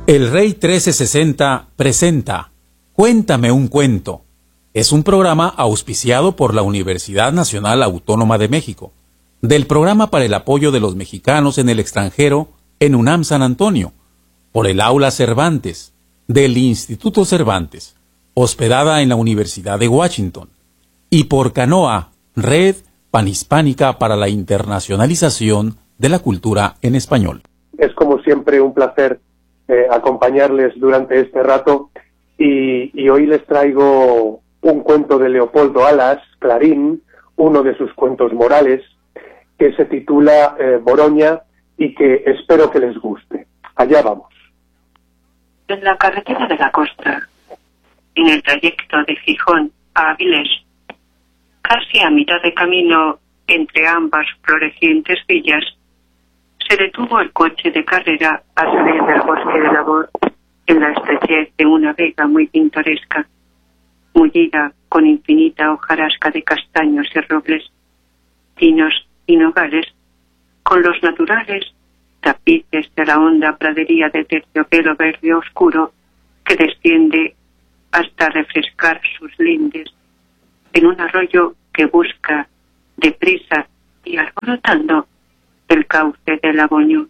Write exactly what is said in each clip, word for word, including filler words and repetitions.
El Rey trece sesenta presenta Cuéntame un cuento. Es un programa auspiciado por la Universidad Nacional Autónoma de México, del Programa para el Apoyo de los Mexicanos en el Extranjero en UNAM San Antonio, por el Aula Cervantes, del Instituto Cervantes, hospedada en la Universidad de Washington, y por Canoa, Red Panhispánica para la Internacionalización de la Cultura en Español. Es como siempre un placer eh, acompañarles durante este rato y, y hoy les traigo un cuento de Leopoldo Alas, Clarín, uno de sus cuentos morales, que se titula eh, Boroña y que espero que les guste. Allá vamos. En la carretera de la costa, en el trayecto de Gijón a Avilés, casi a mitad de camino entre ambas florecientes villas, se detuvo el coche de carrera a salir del bosque de labor en la estrechez de una vega muy pintoresca, mullida con infinita hojarasca de castaños y robles, pinos y nogales, con los naturales tapices de la honda pradería de terciopelo verde oscuro que desciende hasta refrescar sus lindes en un arroyo que busca deprisa y alborotando el cauce del Aboño.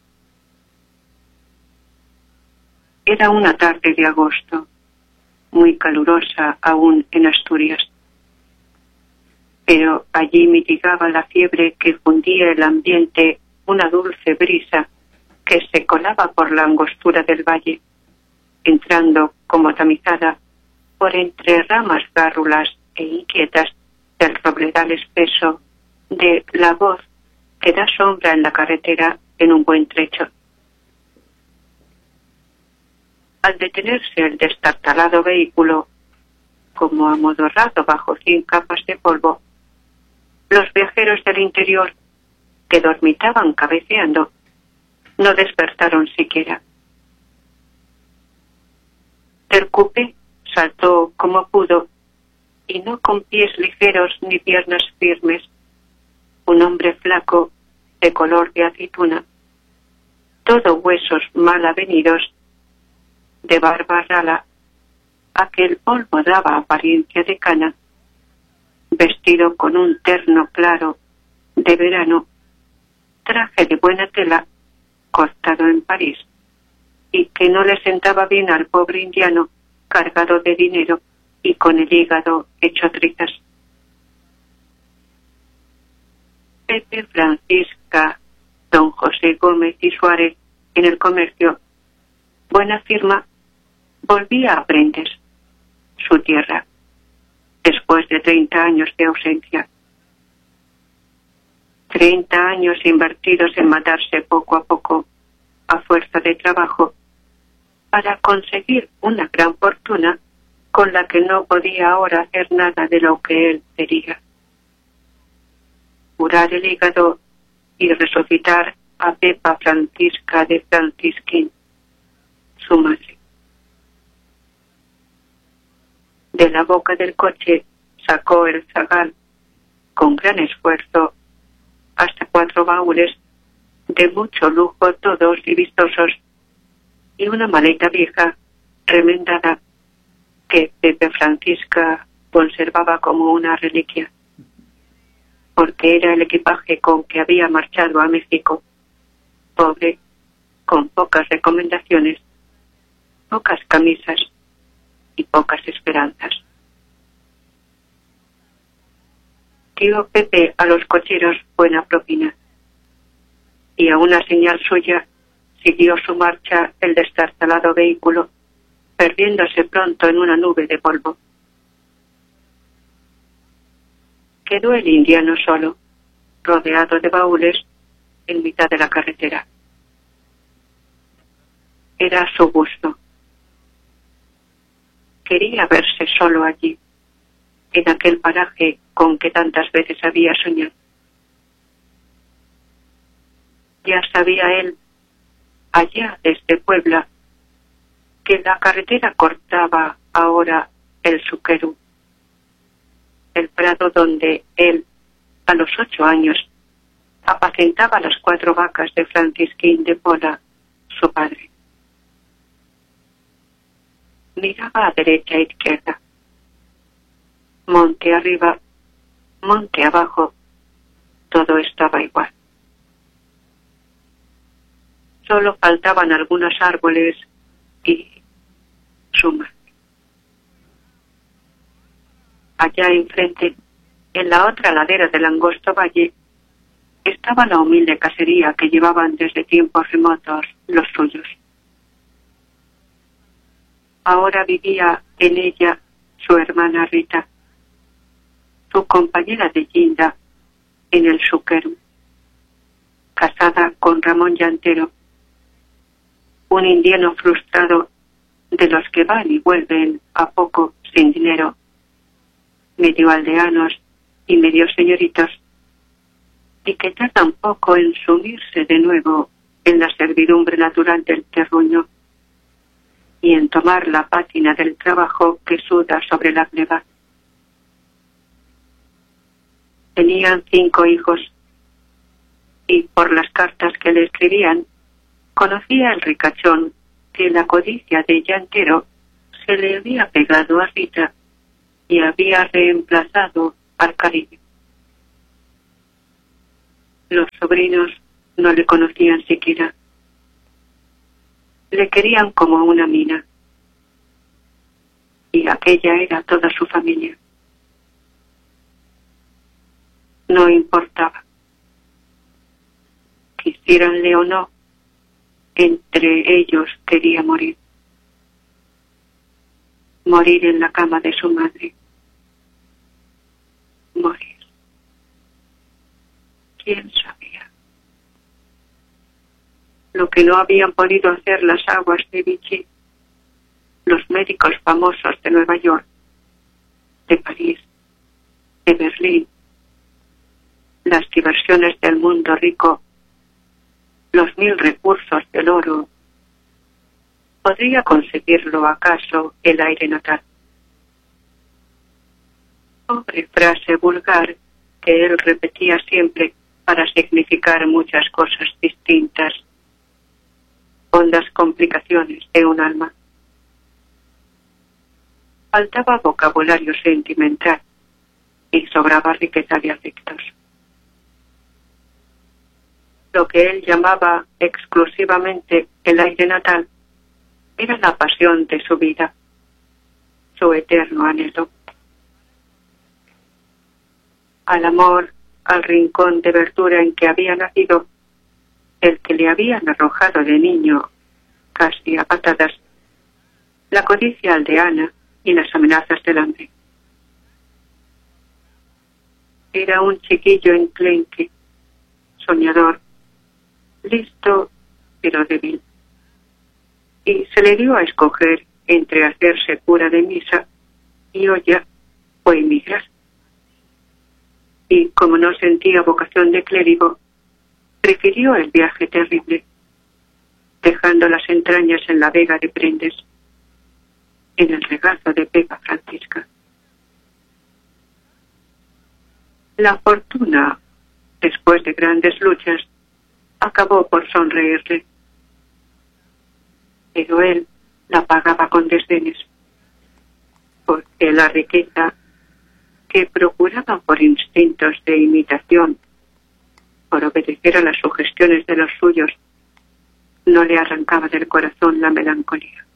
Era una tarde de agosto, muy calurosa aún en Asturias, pero allí mitigaba la fiebre que fundía el ambiente una dulce brisa que se colaba por la angostura del valle, entrando como tamizada por entre ramas gárrulas e inquietas del robledal espeso de la voz que da sombra en la carretera en un buen trecho. Al detenerse el destartalado vehículo, como amodorrado bajo cien capas de polvo, los viajeros del interior, que dormitaban cabeceando, no despertaron siquiera. Del cupé saltó como pudo, y no con pies ligeros ni piernas firmes, un hombre flaco de color de aceituna, todo huesos mal avenidos, de barba rala, a que el polvo daba apariencia de cana, vestido con un terno claro de verano, traje de buena tela, cortado en París, y que no le sentaba bien al pobre indiano cargado de dinero y con el hígado hecho trizas. Pepe, Francisca, don José Gómez y Suárez en el comercio, buena firma, volvía a Prendes, su tierra, después de treinta años de ausencia. Treinta años invertidos en matarse poco a poco, a fuerza de trabajo, para conseguir una gran fortuna con la que no podía ahora hacer nada de lo que él quería. Curar el hígado y resucitar a Pepa Francisca de Francisquín, su madre. De la boca del coche sacó el zagal, con gran esfuerzo, hasta cuatro baúles de mucho lujo, todos y vistosos, y una maleta vieja, remendada, que Pepe Francisca conservaba como una reliquia, porque era el equipaje con que había marchado a México, pobre, con pocas recomendaciones, pocas camisas y pocas esperanzas. Dio Pepe a los cocheros buena propina, y a una señal suya siguió su marcha el destartalado vehículo, perdiéndose pronto en una nube de polvo. Quedó el indiano solo, rodeado de baúles, en mitad de la carretera. Era su gusto. Quería verse solo allí, en aquel paraje con que tantas veces había soñado. Ya sabía él, allá desde Puebla, que la carretera cortaba ahora el Suquerú, el prado donde él, a los ocho años, apacentaba las cuatro vacas de Francisquín de Pola, su padre. Miraba a derecha e izquierda. Monte arriba, monte abajo, todo estaba igual. Solo faltaban algunos árboles y su madre. Allá enfrente, en la otra ladera del angosto valle, estaba la humilde casería que llevaban desde tiempos remotos los suyos. Ahora vivía en ella su hermana Rita, su compañera de guinda en el Suquerum, casada con Ramón Llantero, un indiano frustrado de los que van y vuelven a poco sin dinero, medio aldeanos y medio señoritos, y que tardan poco en sumirse de nuevo en la servidumbre natural del terruño y en tomar la pátina del trabajo que suda sobre la gleba. Tenían cinco hijos, y por las cartas que le escribían, conocía el ricachón que la codicia de Llantero se le había pegado a Rita y había reemplazado al cariño. Los sobrinos no le conocían siquiera. Le querían como una mina. Y aquella era toda su familia. No importaba. Quisiéranle o no, entre ellos quería morir. Morir en la cama de su madre. Morir. ¿Quién sabía? Lo que no habían podido hacer las aguas de Vichy, los médicos famosos de Nueva York, de París, de Berlín, las diversiones del mundo rico, los mil recursos del oro. ¿Podría conseguirlo acaso el aire natal? Pobre frase vulgar que él repetía siempre para significar muchas cosas distintas, hondas complicaciones de un alma. Faltaba vocabulario sentimental y sobraba riqueza de afectos. Lo que él llamaba exclusivamente el aire natal era la pasión de su vida, su eterno anhelo. Al amor, al rincón de verdura en que había nacido, el que le habían arrojado de niño, casi a patadas, la codicia aldeana y las amenazas del hambre. Era un chiquillo enclenque, soñador, listo pero débil, y se le dio a escoger entre hacerse cura de misa y olla o emigrar. Y como no sentía vocación de clérigo, prefirió el viaje terrible, dejando las entrañas en la vega de Prendes, en el regazo de Pepa Francisca. La fortuna, después de grandes luchas, acabó por sonreírle, pero él la pagaba con desdenes, porque la riqueza que procuraba por instintos de imitación, por obedecer a las sugestiones de los suyos, no le arrancaba del corazón la melancolía.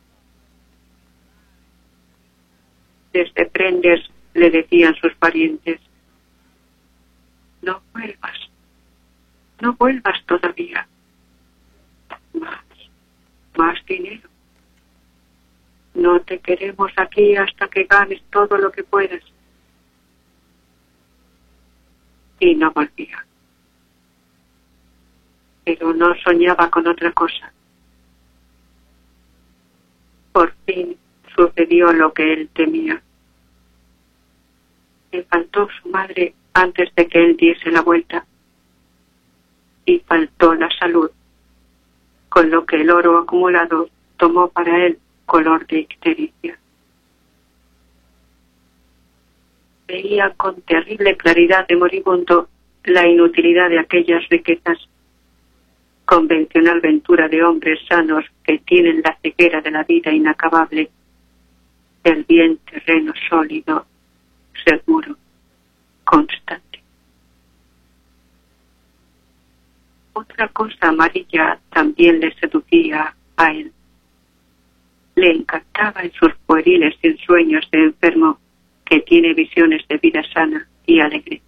Desde Prendes le decían sus parientes: no vuelvas, no vuelvas todavía. Más, más dinero. No te queremos aquí hasta que ganes todo lo que puedas. Y no volvía. Pero no soñaba con otra cosa. Por fin sucedió lo que él temía. Le faltó su madre antes de que él diese la vuelta. Y faltó la salud, con lo que el oro acumulado tomó para él color de ictericia. Veía con terrible claridad de moribundo la inutilidad de aquellas riquezas, convencional ventura de hombres sanos que tienen la ceguera de la vida inacabable el bien terreno sólido, seguro, constante. Otra cosa amarilla también le seducía a él. Le encantaba en sus pueriles ensueños de enfermo que tiene visiones de vida sana y alegre.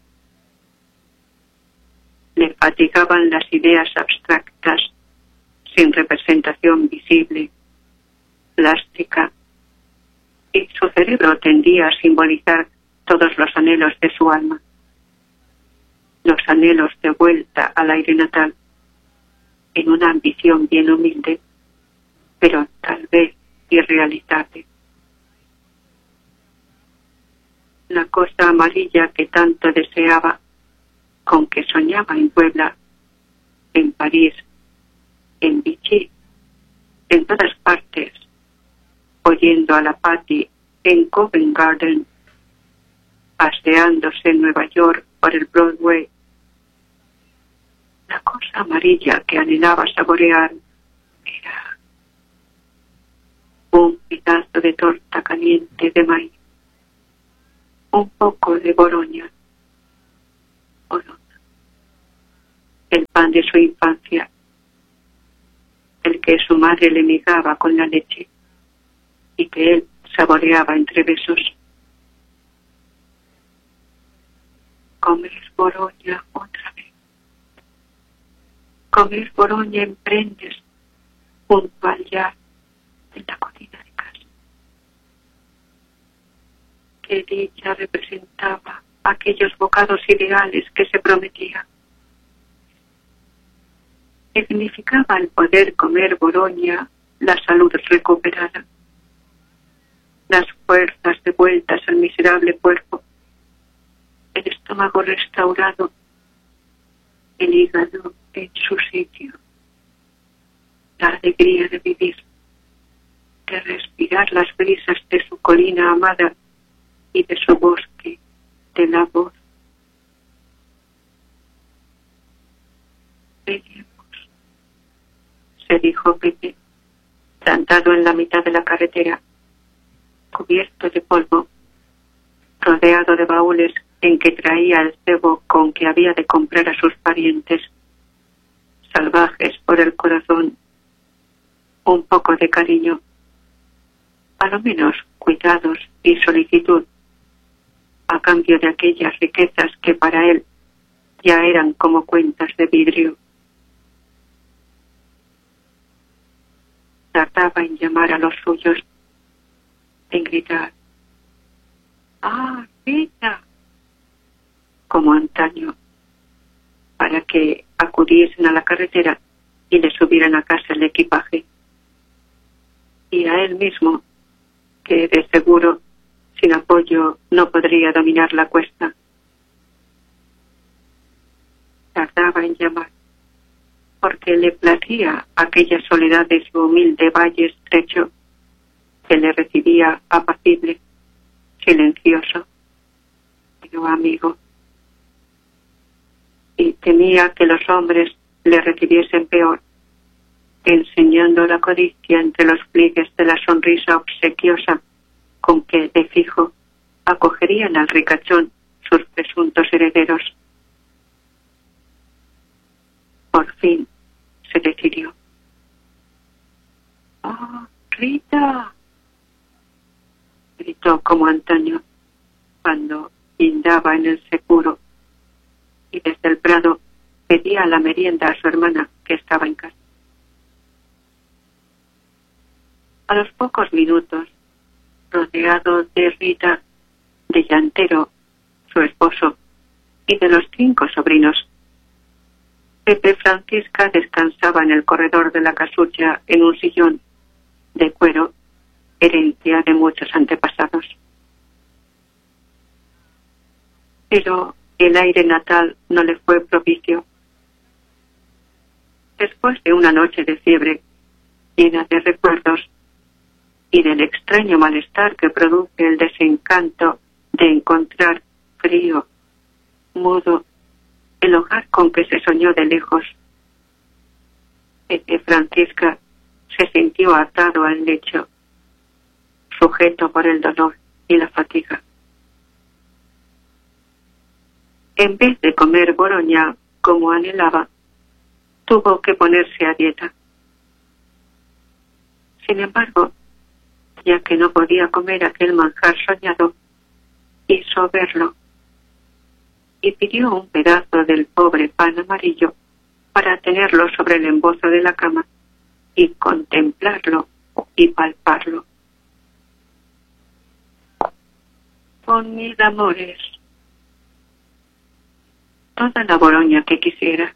Le fatigaban las ideas abstractas, sin representación visible, plástica, y su cerebro tendía a simbolizar todos los anhelos de su alma, los anhelos de vuelta al aire natal, en una ambición bien humilde, pero tal vez irrealizable. La cosa amarilla que tanto deseaba, con que soñaba en Puebla, en París, en Vichy, en todas partes, oyendo a la Patti en Covent Garden, paseándose en Nueva York por el Broadway. La cosa amarilla que anhelaba saborear era un pedazo de torta caliente de maíz, un poco de boroña, Borona, el pan de su infancia, el que su madre le migaba con la leche y que él saboreaba entre besos. Comer boroña otra vez. Comer boroña en prendes junto al yard de la cocina de casa. Qué dicha representaba aquellos bocados ideales que se prometía. Significaba el poder comer boroña, la salud recuperada, las fuerzas devueltas al miserable cuerpo, el estómago restaurado, el hígado en su sitio, la alegría de vivir, de respirar las brisas de su colina amada y de su bosque de la voz. Veníamos, se dijo Pepe, plantado en la mitad de la carretera, cubierto de polvo, rodeado de baúles en que traía el cebo con que había de comprar a sus parientes, salvajes por el corazón, un poco de cariño, a lo menos cuidados y solicitud, a cambio de aquellas riquezas que para él ya eran como cuentas de vidrio. Tardaba en llamar a los suyos, en gritar: ¡Ah, Rita!, como antaño, para que acudiesen a la carretera y le subieran a casa el equipaje. Y a él mismo, que de seguro, sin apoyo, no podría dominar la cuesta. Tardaba en llamar, porque le placía aquella soledad de su humilde valle estrecho, que le recibía apacible, silencioso, pero amigo. Y temía que los hombres le recibiesen peor, enseñando la codicia entre los pliegues de la sonrisa obsequiosa con que, de fijo, acogerían al ricachón sus presuntos herederos. Por fin se decidió. ¡Oh, Rita!, gritó como antaño, cuando guindaba en el seguro y desde el prado pedía la merienda a su hermana, que estaba en casa. A los pocos minutos, rodeado de Rita, de Llantero, su esposo, y de los cinco sobrinos, Pepe Francisca descansaba en el corredor de la casucha en un sillón de cuero, herencia de muchos antepasados. Pero el aire natal no le fue propicio. Después de una noche de fiebre, llena de recuerdos, y del extraño malestar que produce el desencanto de encontrar frío, mudo, el hogar con que se soñó de lejos, Pepe Francisca se sintió atado al lecho, sujeto por el dolor y la fatiga. En vez de comer boroña como anhelaba, tuvo que ponerse a dieta. Sin embargo, ya que no podía comer aquel manjar soñado, quiso verlo y pidió un pedazo del pobre pan amarillo para tenerlo sobre el embozo de la cama y contemplarlo y palparlo. Con mis amores, toda la boroña que quisiera.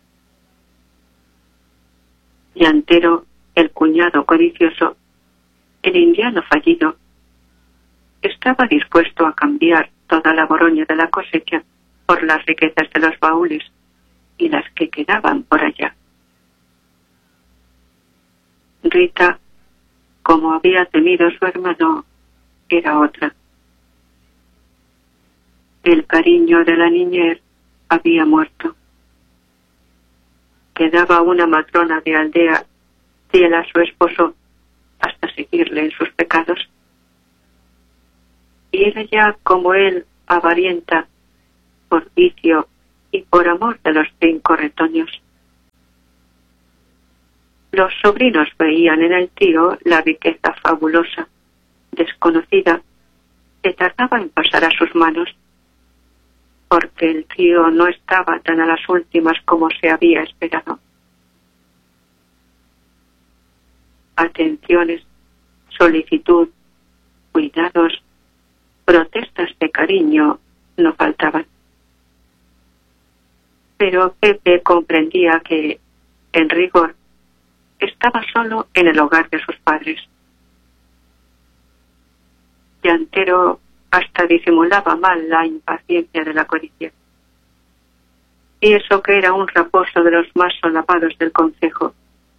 Llantero, el cuñado codicioso, el indiano fallido, estaba dispuesto a cambiar toda la boroña de la cosecha por las riquezas de los baúles y las que quedaban por allá. Rita, como había temido su hermano, era otra. El cariño de la niñez había muerto. Quedaba una matrona de aldea fiel a su esposo hasta seguirle en sus pecados. Y era ya como él, avarienta, por vicio y por amor de los cinco retoños. Los sobrinos veían en el tío la riqueza fabulosa, desconocida, que tardaba en pasar a sus manos, porque el tío no estaba tan a las últimas como se había esperado. Atenciones, solicitud, cuidados, protestas de cariño no faltaban. Pero Pepe comprendía que, en rigor, estaba solo en el hogar de sus padres. Llantero hasta disimulaba mal la impaciencia de la codicia. Y eso que era un raposo de los más solapados del concejo.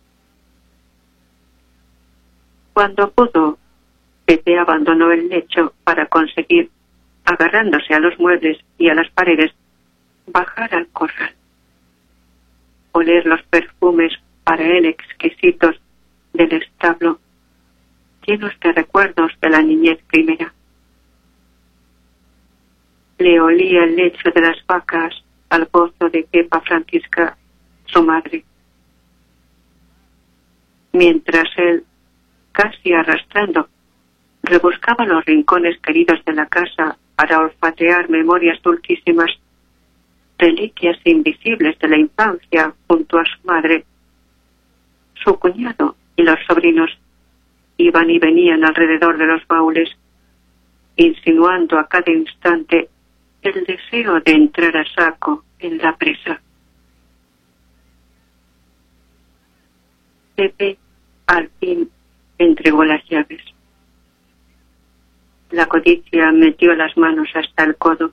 Cuando pudo, Pepe abandonó el lecho para conseguir, agarrándose a los muebles y a las paredes, bajar al corral. Oler los perfumes para él exquisitos del establo, llenos de recuerdos de la niñez primera. Le olía el lecho de las vacas al gozo de Pepa Francisca, su madre. Mientras él, casi arrastrando, rebuscaba los rincones queridos de la casa para olfatear memorias dulcísimas, reliquias invisibles de la infancia junto a su madre, su cuñado y los sobrinos iban y venían alrededor de los baúles, insinuando a cada instante el deseo de entrar a saco en la presa. Pepe al fin entregó las llaves. La codicia metió las manos hasta el codo.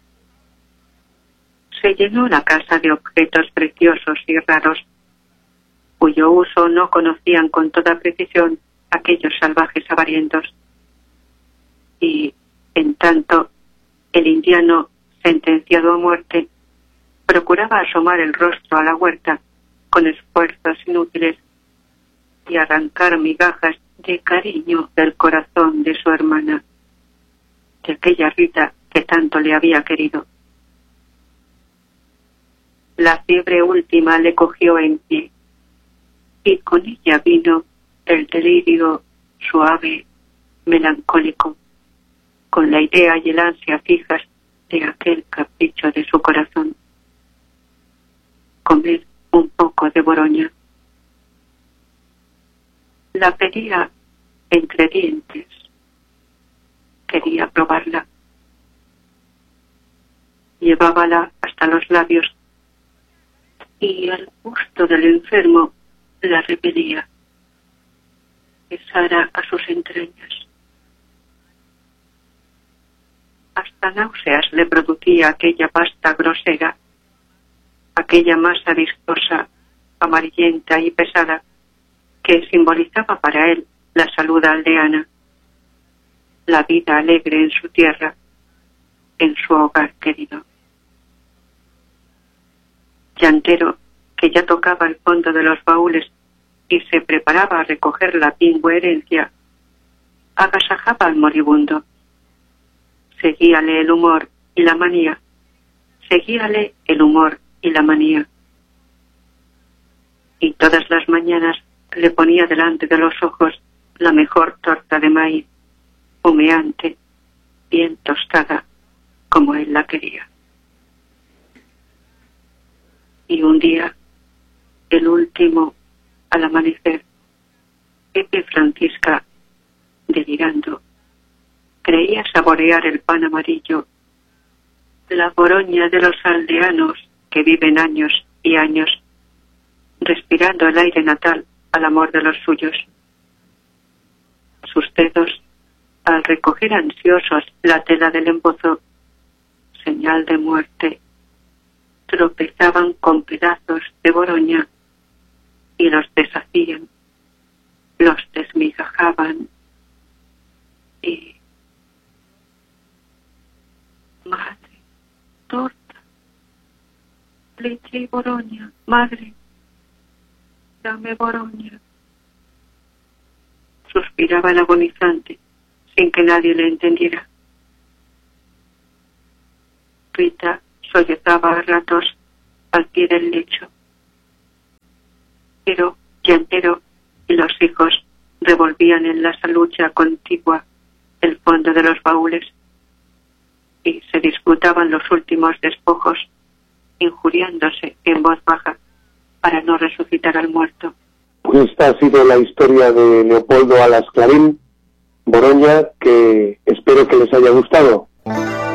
Se llenó la casa de objetos preciosos y raros, cuyo uso no conocían con toda precisión aquellos salvajes avarientos. Y, en tanto, el indiano, sentenciado a muerte, procuraba asomar el rostro a la huerta con esfuerzos inútiles y arrancar migajas de cariño del corazón de su hermana, de aquella Rita que tanto le había querido. La fiebre última le cogió en pie, y con ella vino el delirio suave, melancólico, con la idea y el ansia fijas de aquel capricho de su corazón: comer un poco de boroña. La pedía entre dientes. Quería probarla. Llevábala hasta los labios y el gusto del enfermo la repelía. Besara a sus entrañas. Hasta náuseas le producía aquella pasta grosera, aquella masa viscosa, amarillenta y pesada, que simbolizaba para él la salud aldeana, la vida alegre en su tierra, en su hogar querido. Llantero, que ya tocaba el fondo de los baúles y se preparaba a recoger la pingüe herencia, agasajaba al moribundo. Seguíale el humor y la manía. Seguíale el humor y la manía. Y todas las mañanas le ponía delante de los ojos la mejor torta de maíz, humeante, bien tostada, como él la quería. Y un día, el último, al amanecer, Pepe y Francisca, delirando, creía saborear el pan amarillo, la boroña de los aldeanos que viven años y años, respirando el aire natal al amor de los suyos. Sus dedos, al recoger ansiosos la tela del embozo, señal de muerte, tropezaban con pedazos de boroña y los deshacían, los desmigajaban y... Madre, torta, leche y boroña, madre, dame boroña. Suspiraba el agonizante, sin que nadie le entendiera. Rita sollozaba a ratos al pie del lecho. Pero Llantero y los hijos revolvían en la salucha contigua el fondo de los baúles y se disputaban los últimos despojos, injuriándose en voz baja para no resucitar al muerto. Pues esta ha sido la historia de Leopoldo Alas Clarín, Boroña, que espero que les haya gustado.